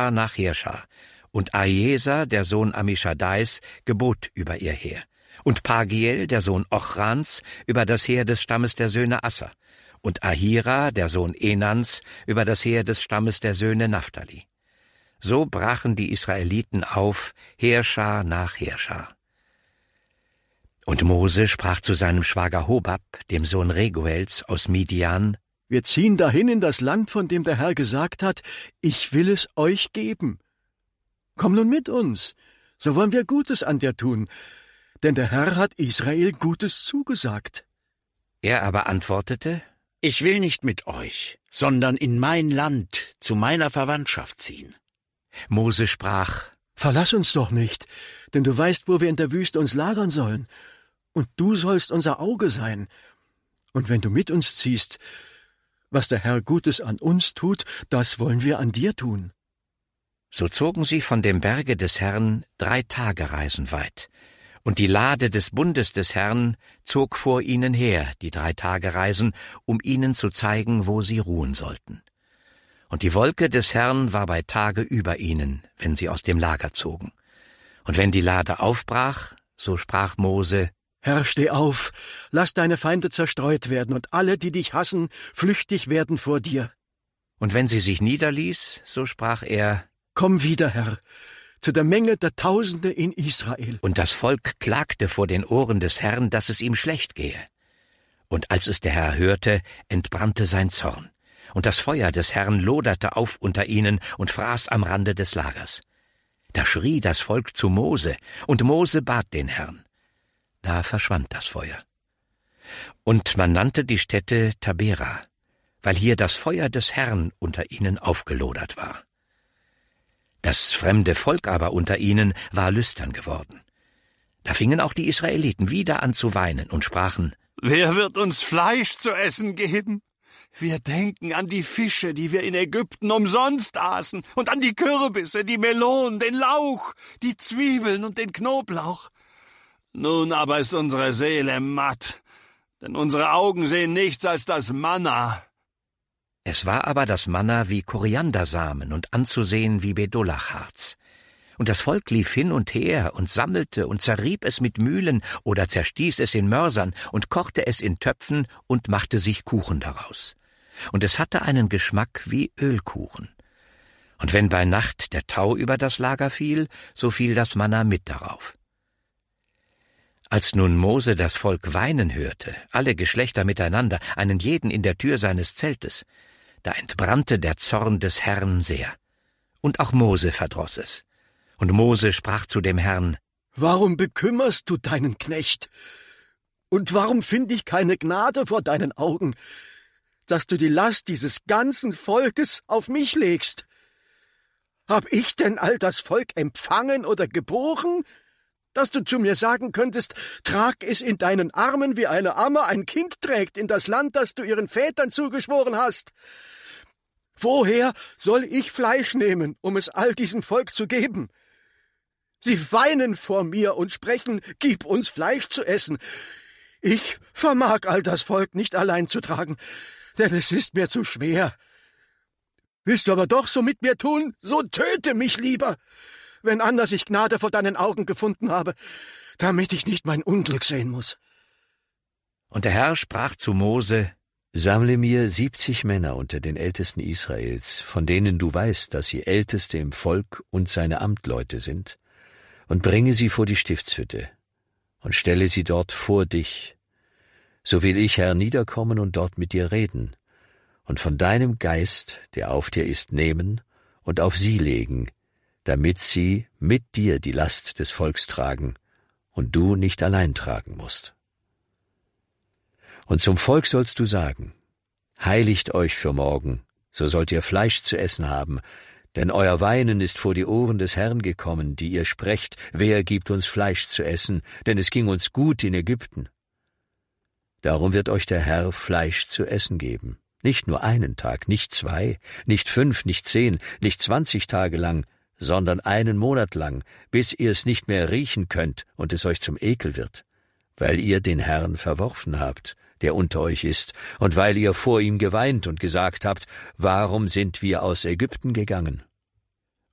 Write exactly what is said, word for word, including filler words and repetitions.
Heerschar nach Heerschar. Und Ahieser, der Sohn Amischaddais, gebot über ihr Heer. Und Pagiel, der Sohn Ochrans, über das Heer des Stammes der Söhne Asser. Und Ahira, der Sohn Enans, über das Heer des Stammes der Söhne Naphtali. So brachen die Israeliten auf, Heerschar nach Heerschar. Und Mose sprach zu seinem Schwager Hobab, dem Sohn Reguels aus Midian: Wir ziehen dahin in das Land, von dem der Herr gesagt hat, ich will es euch geben. Komm nun mit uns, so wollen wir Gutes an dir tun, denn der Herr hat Israel Gutes zugesagt. Er aber antwortete: Ich will nicht mit euch, sondern in mein Land, zu meiner Verwandtschaft ziehen. Mose sprach: Verlass uns doch nicht, denn du weißt, wo wir in der Wüste uns lagern sollen, und du sollst unser Auge sein. Und wenn du mit uns ziehst, was der Herr Gutes an uns tut, das wollen wir an dir tun. So zogen sie von dem Berge des Herrn drei Tagereisen weit, und die Lade des Bundes des Herrn zog vor ihnen her, die drei Tagereisen, um ihnen zu zeigen, wo sie ruhen sollten. Und die Wolke des Herrn war bei Tage über ihnen, wenn sie aus dem Lager zogen. Und wenn die Lade aufbrach, so sprach Mose: Herr, steh auf, lass deine Feinde zerstreut werden, und alle, die dich hassen, flüchtig werden vor dir. Und wenn sie sich niederließ, so sprach er: Komm wieder, Herr, zu der Menge der Tausende in Israel. Und das Volk klagte vor den Ohren des Herrn, dass es ihm schlecht gehe. Und als es der Herr hörte, entbrannte sein Zorn. Und das Feuer des Herrn loderte auf unter ihnen und fraß am Rande des Lagers. Da schrie das Volk zu Mose, und Mose bat den Herrn. Da verschwand das Feuer. Und man nannte die Stätte Tabera, weil hier das Feuer des Herrn unter ihnen aufgelodert war. Das fremde Volk aber unter ihnen war lüstern geworden. Da fingen auch die Israeliten wieder an zu weinen und sprachen: Wer wird uns Fleisch zu essen geben? Wir denken an die Fische, die wir in Ägypten umsonst aßen, und an die Kürbisse, die Melonen, den Lauch, die Zwiebeln und den Knoblauch. Nun aber ist unsere Seele matt, denn unsere Augen sehen nichts als das Manna. Es war aber das Manna wie Koriandersamen und anzusehen wie Bedolachharz. Und das Volk lief hin und her und sammelte und zerrieb es mit Mühlen oder zerstieß es in Mörsern und kochte es in Töpfen und machte sich Kuchen daraus. Und es hatte einen Geschmack wie Ölkuchen. Und wenn bei Nacht der Tau über das Lager fiel, so fiel das Manna mit darauf. Als nun Mose das Volk weinen hörte, alle Geschlechter miteinander, einen jeden in der Tür seines Zeltes, da entbrannte der Zorn des Herrn sehr. Und auch Mose verdross es. Und Mose sprach zu dem Herrn: Warum bekümmerst du deinen Knecht? Und warum finde ich keine Gnade vor deinen Augen, dass du die Last dieses ganzen Volkes auf mich legst? Hab ich denn all das Volk empfangen oder geboren, dass du zu mir sagen könntest, trag es in deinen Armen, wie eine Amme ein Kind trägt, in das Land, das du ihren Vätern zugeschworen hast? Woher soll ich Fleisch nehmen, um es all diesem Volk zu geben? Sie weinen vor mir und sprechen, gib uns Fleisch zu essen. Ich vermag all das Volk nicht allein zu tragen, denn es ist mir zu schwer. Willst du aber doch so mit mir tun, so töte mich lieber, wenn anders ich Gnade vor deinen Augen gefunden habe, damit ich nicht mein Unglück sehen muss. Und der Herr sprach zu Mose: Sammle mir siebzig Männer unter den Ältesten Israels, von denen du weißt, dass sie Älteste im Volk und seine Amtleute sind, und bringe sie vor die Stiftshütte und stelle sie dort vor dich. So will ich herniederkommen und dort mit dir reden und von deinem Geist, der auf dir ist, nehmen und auf sie legen, damit sie mit dir die Last des Volks tragen und du nicht allein tragen musst. Und zum Volk sollst du sagen: Heiligt euch für morgen, so sollt ihr Fleisch zu essen haben, denn euer Weinen ist vor die Ohren des Herrn gekommen, die ihr sprecht: Wer gibt uns Fleisch zu essen, denn es ging uns gut in Ägypten. Darum wird euch der Herr Fleisch zu essen geben, nicht nur einen Tag, nicht zwei, nicht fünf, nicht zehn, nicht zwanzig Tage lang, sondern einen Monat lang, bis ihr es nicht mehr riechen könnt und es euch zum Ekel wird, weil ihr den Herrn verworfen habt, der unter euch ist, und weil ihr vor ihm geweint und gesagt habt: Warum sind wir aus Ägypten gegangen?